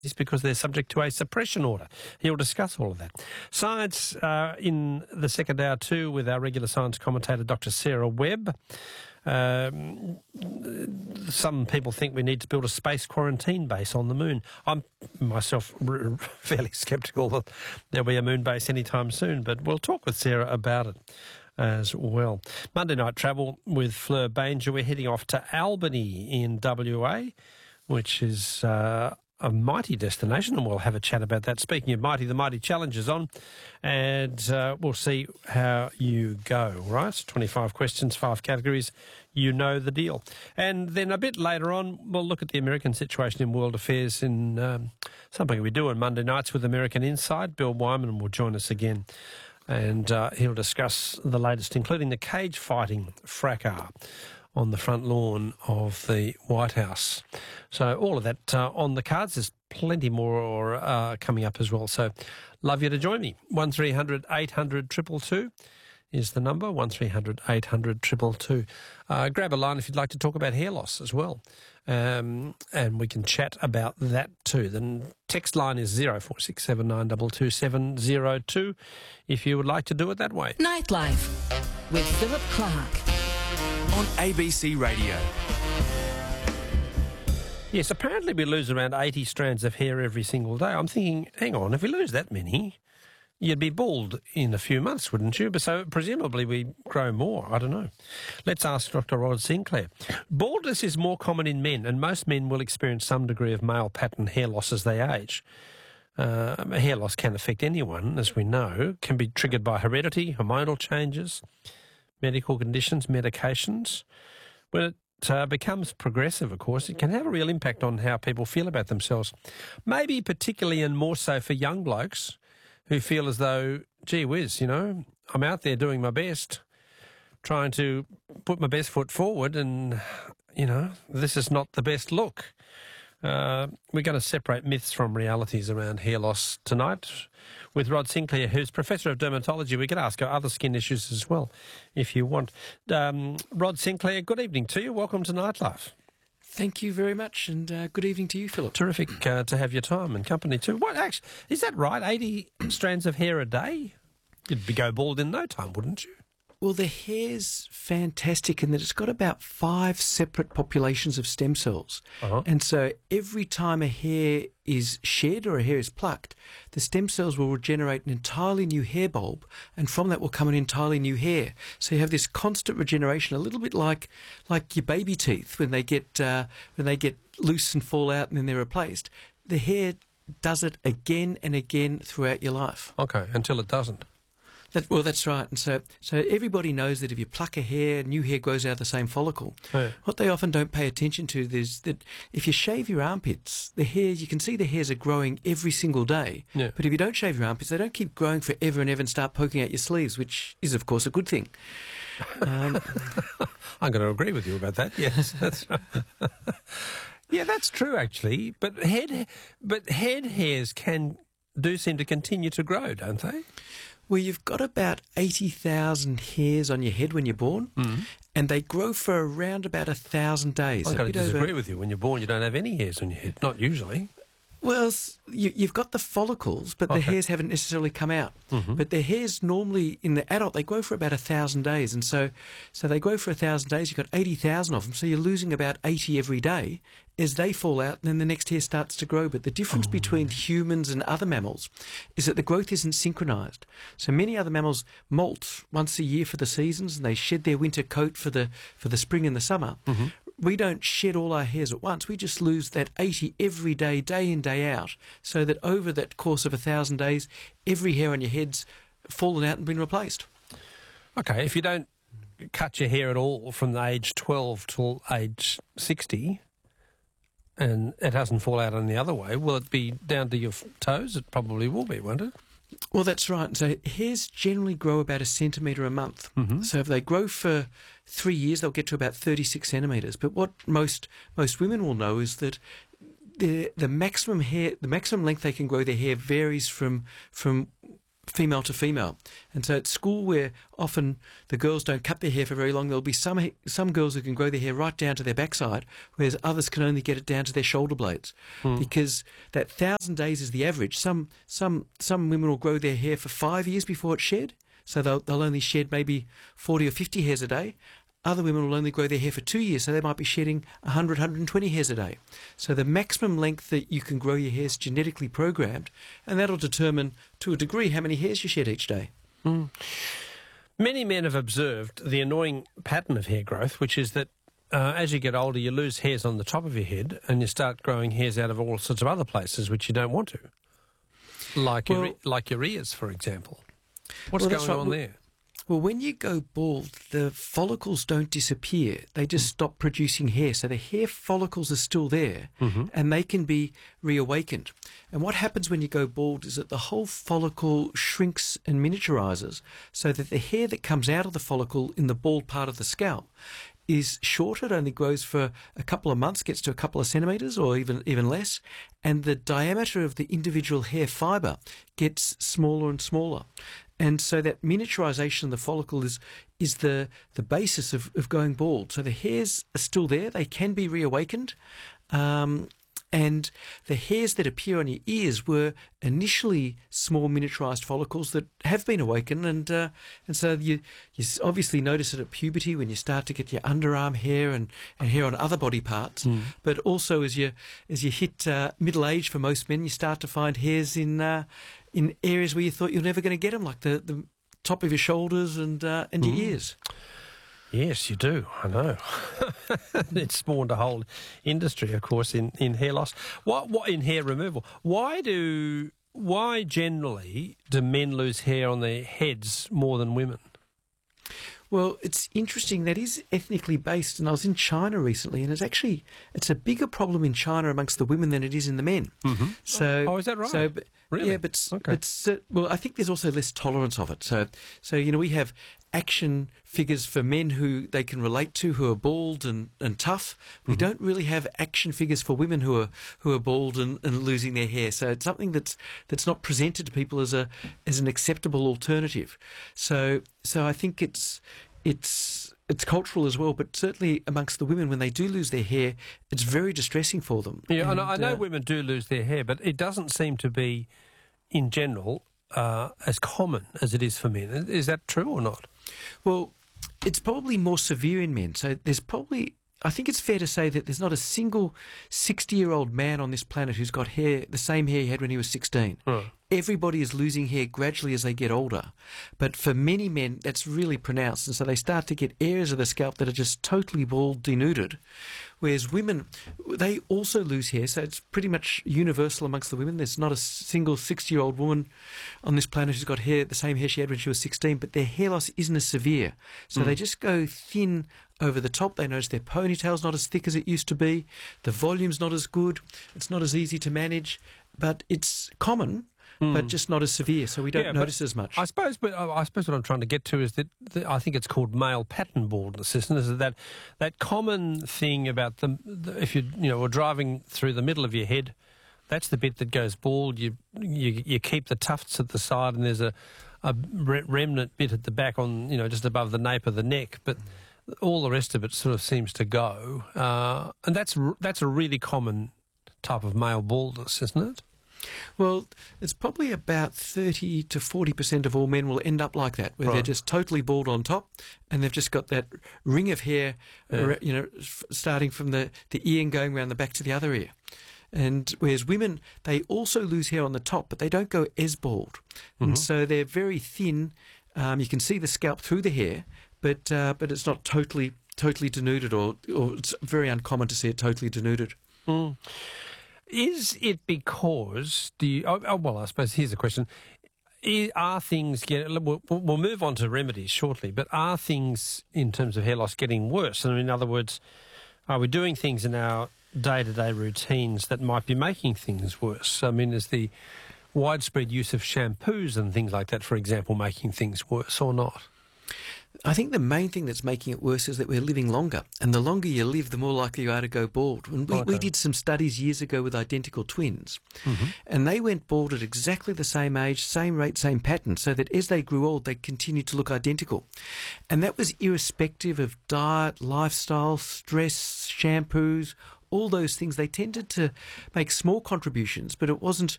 because they're subject to a suppression order. He'll discuss all of that. Science in the second hour too with our regular science commentator, Dr. Sarah Webb. Some people think we need to build a space quarantine base on the moon. I'm myself fairly sceptical that there'll be a moon base anytime soon, but we'll talk with Sarah about it as well. Monday Night Travel with Fleur Banger. We're heading off to Albany in WA, which is a mighty destination, and we'll have a chat about that. Speaking of mighty, the Mighty Challenge is on, and we'll see how you go, right? 25 questions, 5 categories. You know the deal. And then a bit later on, we'll look at the American situation in world affairs in something we do on Monday nights with American Insight. Bill Wyman will join us again, and he'll discuss the latest, including the cage fighting fracas on the front lawn of the White House. So all of that on the cards. There's plenty more coming up as well. So love you to join me. 1300 800 222 is the number, 1300 800 222. Grab a line if you'd like to talk about hair loss as well. And we can chat about that too. The text line is 0467922702 if you would like to do it that way. Nightlife with Philip Clark on ABC Radio. Yes, apparently we lose around 80 strands of hair every single day. I'm thinking, hang on, if we lose that many, you'd be bald in a few months, wouldn't you? But so presumably we grow more. I don't know. Let's ask Dr. Rod Sinclair. Baldness is more common in men, and most men will experience some degree of male pattern hair loss as they age. Hair loss can affect anyone, as we know, can be triggered by heredity, hormonal changes, medical conditions, medications. When it becomes progressive, of course, it can have a real impact on how people feel about themselves. Maybe particularly and more so for young blokes who feel as though, gee whiz, you know, I'm out there doing my best, trying to put my best foot forward, and, you know, this is not the best look. We're going to separate myths from realities around hair loss tonight with Rod Sinclair, who's Professor of Dermatology. We could ask her other skin issues as well, if you want. Rod Sinclair, good evening to you. Welcome to Nightlife. Thank you very much, and good evening to you, Philip. Terrific to have your time and company too. What, actually, is that right? 80 strands of hair a day? You'd go bald in no time, wouldn't you? Well, the hair's fantastic in that it's got about 5 separate populations of stem cells. Uh-huh. And so every time a hair is shed or a hair is plucked, the stem cells will regenerate an entirely new hair bulb, and from that will come an entirely new hair. So you have this constant regeneration, a little bit like your baby teeth when they get loose and fall out and then they're replaced. The hair does it again and again throughout your life. Okay, until it doesn't. Well, that's right. And so everybody knows that if you pluck a hair, new hair grows out of the same follicle. Yeah. What they often don't pay attention to is that if you shave your armpits, the hairs, you can see the hairs are growing every single day. Yeah. But if you don't shave your armpits, they don't keep growing forever and ever and start poking out your sleeves, which is, of course, a good thing. I'm going to agree with you about that. Yes, that's right. Yeah, that's true, actually. But head hairs do seem to continue to grow, don't they? Well, you've got about 80,000 hairs on your head when you're born, and they grow for around about 1,000 days. I've got to disagree with you. When you're born, you don't have any hairs on your head. Not usually. Well, you've got the follicles, but the hairs haven't necessarily come out. Mm-hmm. But the hairs normally, in the adult, they grow for about 1,000 days. And so they grow for 1,000 days. You've got 80,000 of them. So you're losing about 80 every day as they fall out, and then the next hair starts to grow. But the difference between humans and other mammals is that the growth isn't synchronized. So many other mammals molt once a year for the seasons, and they shed their winter coat for the spring and the summer. Mm-hmm. We don't shed all our hairs at once. We just lose that 80 every day, day in, day out, so that over that course of 1,000 days, every hair on your head's fallen out and been replaced. Okay, if you don't cut your hair at all from the age 12 till age 60, and it doesn't fall out in the other way, will it be down to your toes? It probably will be, won't it? Well, that's right. So hairs generally grow about 1 centimetre a month. Mm-hmm. So if they grow for 3 years, they'll get to about 36 centimetres. But what most women will know is that the maximum length they can grow their hair varies from female to female. And so at school, where often the girls don't cut their hair for very long, there'll be some girls who can grow their hair right down to their backside, whereas others can only get it down to their shoulder blades. Because that 1,000 days is the average. Some women will grow their hair for 5 years before it's shed, so they'll only shed maybe 40 or 50 hairs a day. Other women will only grow their hair for 2 years, so they might be shedding 100, 120 hairs a day. So the maximum length that you can grow your hair is genetically programmed, and that'll determine, to a degree, how many hairs you shed each day. Many men have observed the annoying pattern of hair growth, which is that as you get older, you lose hairs on the top of your head, and you start growing hairs out of all sorts of other places which you don't want to, like your ears, for example. What's going on there? Well, when you go bald, the follicles don't disappear. They just stop producing hair. So the hair follicles are still there, and they can be reawakened. And what happens when you go bald is that the whole follicle shrinks and miniaturizes, so that the hair that comes out of the follicle in the bald part of the scalp is shorter. It only grows for a couple of months, gets to a couple of centimetres or even less, and the diameter of the individual hair fibre gets smaller and smaller. And so that miniaturization of the follicle is the basis of going bald. So the hairs are still there. They can be reawakened. And the hairs that appear on your ears were initially small miniaturized follicles that have been awakened. And so you obviously notice it at puberty when you start to get your underarm hair and hair on other body parts. But also as you hit middle age for most men, you start to find hairs in areas where you thought you're never going to get them, like the top of your shoulders and your ears. Yes, you do. I know. It's spawned a whole industry, of course, in hair loss. What in hair removal? Why generally do men lose hair on their heads more than women? Well, it's interesting. That is ethnically based, and I was in China recently, and it's a bigger problem in China amongst the women than it is in the men. So, is that right? So, really? Yeah, well, I think there's also less tolerance of it. So we have action figures for men who they can relate to, who are bald and tough. We don't really have action figures for women who are bald and losing their hair. So it's something that's not presented to people as an acceptable alternative. So I think it's cultural as well, but certainly amongst the women, when they do lose their hair, it's very distressing for them. Yeah, and I know women do lose their hair, but it doesn't seem to be, in general, as common as it is for men. Is that true or not? Well, it's probably more severe in men. So I think it's fair to say that there's not a single 60-year-old man on this planet who's got hair, the same hair he had when he was 16. Right. Everybody is losing hair gradually as they get older. But for many men, that's really pronounced. And so they start to get areas of the scalp that are just totally bald, denuded. Whereas women, they also lose hair. So it's pretty much universal amongst the women. There's not a single 60-year-old woman on this planet who's got hair, the same hair she had when she was 16, but their hair loss isn't as severe. So they just go thin over the top. They notice their ponytail's not as thick as it used to be. The volume's not as good. It's not as easy to manage. But it's common, but just not as severe, so we don't notice as much. I suppose what I'm trying to get to is that I think it's called male pattern baldness, isn't it? Is that common thing about if you were driving through the middle of your head, that's the bit that goes bald. You keep the tufts at the side, and there's a remnant bit at the back on just above the nape of the neck, but all the rest of it sort of seems to go, and that's a really common type of male baldness, isn't it? Well, it's probably about 30 to 40% of all men will end up like that, where they're just totally bald on top, and they've just got that ring of hair, starting from the ear and going around the back to the other ear. And whereas women, they also lose hair on the top, but they don't go as bald, and so they're very thin. You can see the scalp through the hair, but it's not totally denuded, or it's very uncommon to see it totally denuded. Is it because I suppose here's the question. Are things we'll move on to remedies shortly, but are things in terms of hair loss getting worse? And in other words, are we doing things in our day-to-day routines that might be making things worse? I mean, is the widespread use of shampoos and things like that, for example, making things worse or not? I think the main thing that's making it worse is that we're living longer. And the longer you live, the more likely you are to go bald. And we did some studies years ago with identical twins. And they went bald at exactly the same age, same rate, same pattern, so that as they grew old, they continued to look identical. And that was irrespective of diet, lifestyle, stress, shampoos, all those things. They tended to make small contributions, but it wasn't